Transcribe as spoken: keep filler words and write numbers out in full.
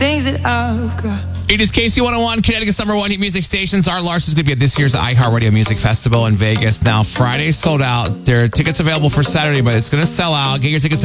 things that I've got. It is K C one oh one, Connecticut's number one hit music stations. Our Lars is going to be at this year's iHeartRadio Music Festival in Vegas. Now, Friday sold out. There are tickets available for Saturday, but it's going to sell out. Get your tickets